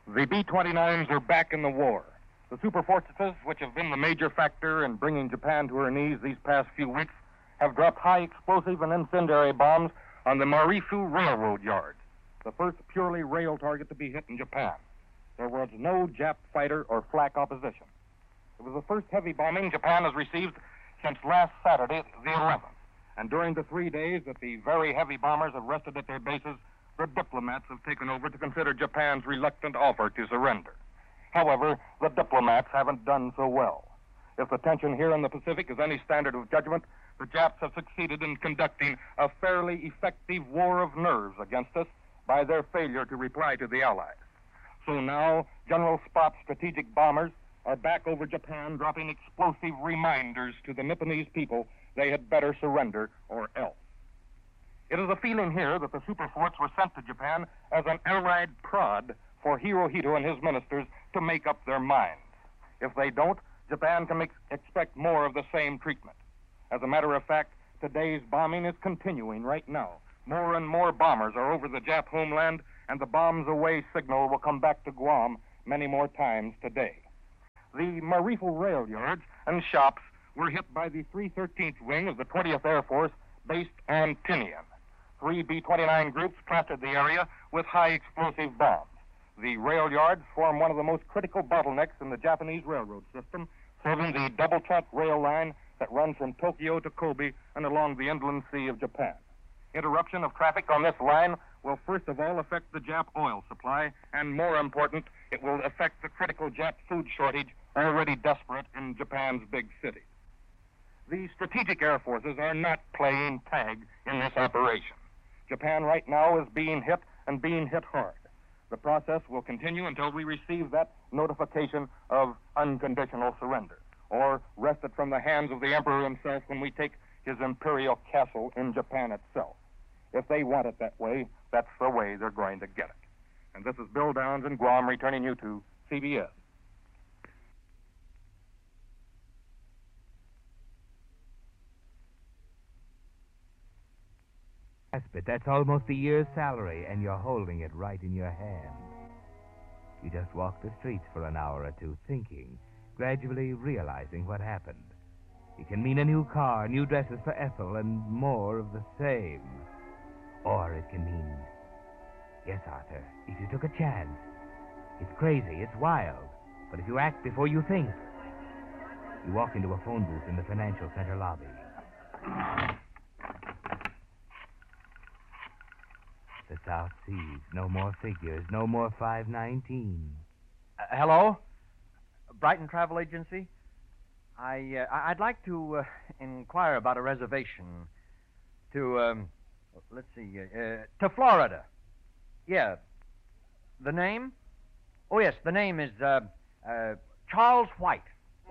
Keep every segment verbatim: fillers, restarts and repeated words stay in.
The B twenty-nines are back in the war. The superfortresses, which have been the major factor in bringing Japan to her knees these past few weeks, have dropped high explosive and incendiary bombs on the Marifu Railroad Yard, the first purely rail target to be hit in Japan. There was no Jap fighter or flak opposition. It was the first heavy bombing Japan has received since last Saturday, the eleventh. And during the three days that the very heavy bombers have rested at their bases, the diplomats have taken over to consider Japan's reluctant offer to surrender. However, the diplomats haven't done so well. If the tension here in the Pacific is any standard of judgment, the Japs have succeeded in conducting a fairly effective war of nerves against us by their failure to reply to the Allies. So now, General Spot's strategic bombers are back over Japan, dropping explosive reminders to the Nipponese people they had better surrender or else. It is a feeling here that the superforts were sent to Japan as an allied prod for Hirohito and his ministers to make up their minds. If they don't, Japan can ex- expect more of the same treatment. As a matter of fact, today's bombing is continuing right now. More and more bombers are over the Jap homeland, and the bombs away signal will come back to Guam many more times today. The Marifu rail yards and shops were hit by the three thirteenth Wing of the twentieth Air Force based on Tinian. Three B twenty-nine groups plastered the area with high explosive bombs. The rail yards form one of the most critical bottlenecks in the Japanese railroad system, serving the double trunk rail line that runs from Tokyo to Kobe and along the inland sea of Japan. Interruption of traffic on this line will first of all affect the Jap oil supply, and more important, it will affect the critical Jap food shortage already desperate in Japan's big cities. The strategic air forces are not playing tag in this operation. Japan right now is being hit and being hit hard. The process will continue until we receive that notification of unconditional surrender, or wrest it from the hands of the emperor himself when we take his imperial castle in Japan itself. If they want it that way, that's the way they're going to get it. And this is Bill Downs in Guam returning you to C B S. Yes, but that's almost a year's salary, and you're holding it right in your hand. You just walk the streets for an hour or two thinking, gradually realizing what happened. It can mean a new car, new dresses for Ethel, and more of the same. Or it can mean, yes, Arthur, if you took a chance. It's crazy, it's wild, but if you act before you think. You walk into a phone booth in the Financial Center lobby. The South Seas, no more figures, no more five nineteen. Uh, hello? Brighton Travel Agency? I, uh, I'd like to uh, inquire about a reservation to, um, let's see, uh, uh, to Florida. Yeah. The name? Oh, yes, the name is uh, uh, Charles White.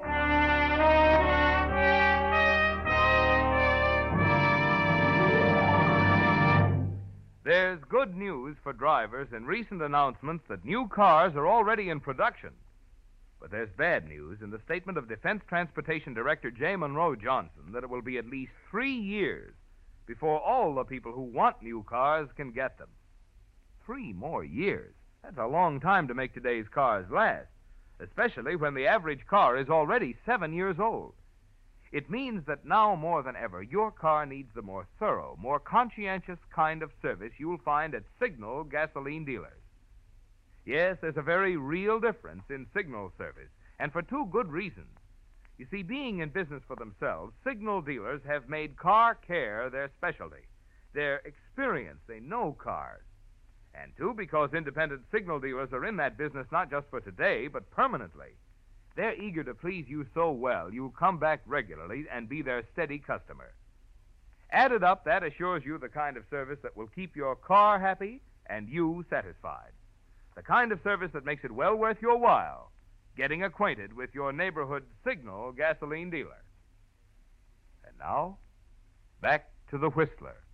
There's good news for drivers in recent announcements that new cars are already in production. But there's bad news in the statement of Defense Transportation Director J. Monroe Johnson that it will be at least three years before all the people who want new cars can get them. Three more years. That's a long time to make today's cars last, especially when the average car is already seven years old. It means that now more than ever, your car needs the more thorough, more conscientious kind of service you'll find at Signal gasoline dealers. Yes, there's a very real difference in Signal service, and for two good reasons. You see, being in business for themselves, Signal dealers have made car care their specialty. Their experience, they know cars. And two, because independent Signal dealers are in that business not just for today, but permanently. They're eager to please you so well, you'll come back regularly and be their steady customer. Added up, that assures you the kind of service that will keep your car happy and you satisfied. The kind of service that makes it well worth your while getting acquainted with your neighborhood Signal gasoline dealer. And now, back to the Whistler.